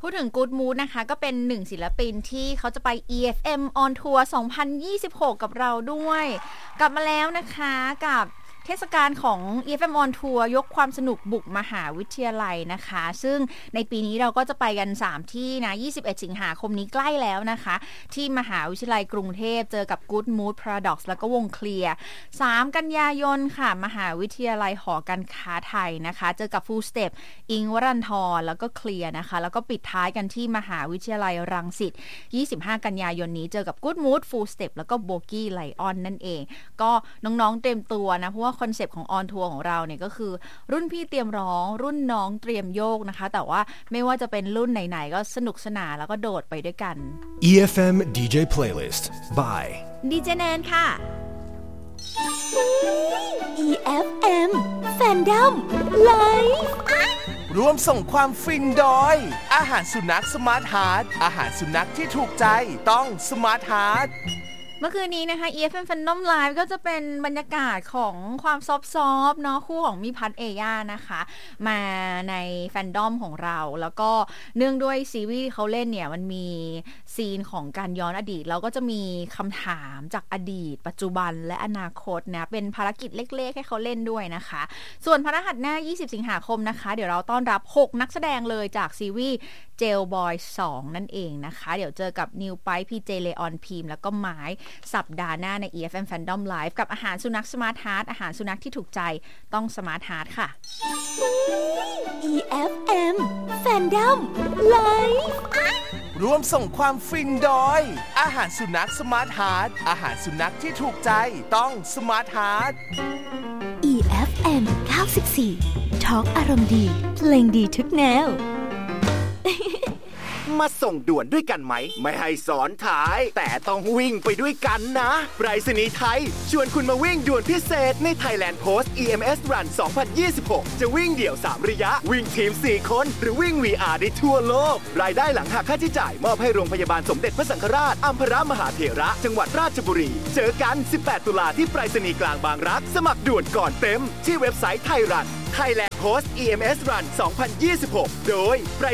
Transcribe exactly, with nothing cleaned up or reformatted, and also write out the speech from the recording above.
พูดถึง Good Mood นะคะก็เป็นหนึ่งศิลปินที่เขาจะไป อี เอฟ เอ็ม on Tour สองพันยี่สิบหกกับเราด้วยกลับมาแล้วนะคะกับเทศกาลของ อี เอฟ เอ็ม on Tour ยกความสนุกบุกมหาวิทยาลัยนะคะซึ่งในปีนี้เราก็จะไปกันสามที่นะยี่สิบเอ็ดสิงหาคมนี้ใกล้แล้วนะคะที่มหาวิทยาลัยกรุงเทพเจอกับ Good Mood Paradox แล้วก็วงเคลียร์สามกันยายนค่ะมหาวิทยาลัยหอการค้าไทยนะคะเจอกับ Full Step อิงค์วรันธรแล้วก็เคลียร์นะคะแล้วก็ปิดท้ายกันที่มหาวิทยาลัยรังสิตยี่สิบห้ากันยายนนี้เจอกับ Good Mood Full Step แล้วก็โบกี้ไลออนนั่นเองก็น้องๆเตรียมตัวนะเพราะว่าคอนเซปต์ของออนทัวร์ของเราเนี่ยก็คือรุ่นพี่เตรียมร้องรุ่นน้องเตรียมโยกนะคะแต่ว่าไม่ว่าจะเป็นรุ่นไหนๆก็สนุกสนานแล้วก็โดดไปด้วยกันอี เอฟ เอ็ม ดี เจ Playlist by ดี เจ แนนค่ะอี เอฟ เอ็ม Fandom Live ร่วมส่งความฟินโดยอาหารสุนัขสมาร์ทฮาร์ทอาหารสุนัขที่ถูกใจต้องสมาร์ทฮาร์ทเมื่อคืนนี้นะคะ อี เอฟ เอ็ม Fandom Live ก็จะเป็นบรรยากาศของความซอฟต์ๆเนาะคู่ของมิพัฒน์เอย่านะคะมาในแฟนดอมของเราแล้วก็เนื่องด้วยซีรีส์เขาเล่นเนี่ยมันมีซีนของการย้อนอดีตเราก็จะมีคำถามจากอดีตปัจจุบันและอนาคตนะเป็นภารกิจเล็กๆให้เขาเล่นด้วยนะคะส่วนพฤหัสหน้ายี่สิบสิงหาคมนะคะเดี๋ยวเราต้อนรับหกนักแสดงเลยจากซีรีส์เจลบอยสองนั่นเองนะคะเดี๋ยวเจอกับนิวไปพีเจเลออนพีมแล้วก็ไม้สัปดาห์หน้าใน อี เอฟ เอ็ม Fandom Live กับอาหารสุนัข Smart Heart อาหารสุนัขที่ถูกใจต้อง Smart Heart ค่ะอี เอฟ เอ็ม Fandom Live ร่วมส่งความฟินโดยอาหารสุนัข Smart Heart อาหารสุนัขที่ถูกใจต้อง Smart Heart อี เอฟ เอ็ม เก้าสิบสี่ Talk อารมณ์ดีเพลงดีทุกแนวมาส่งด่วนด้วยกันไหมไม่ให้สอนท้ายแต่ต้องวิ่งไปด้วยกันนะไปรษณีย์ไทยชวนคุณมาวิ่งด่วนพิเศษใน Thailand Post อี เอ็ม เอส Run สองพันยี่สิบหกจะวิ่งเดี่ยวสามระยะวิ่งทีมสี่คนหรือวิ่ง วี อาร์ ได้ทั่วโลกรายได้หลังหักค่าใช้จ่ายมอบให้โรงพยาบาลสมเด็จพระสังฆราชอัมพรมหาเถระจังหวัดราชบุรีเจอกันสิบแปดตุลาที่ไปรษณีย์กลางบางรักสมัครด่วนก่อนเต็มที่เว็บไซต์ไทยรัน Thailand Post อี เอ็ม เอส Run สองพันยี่สิบหกโดยไปร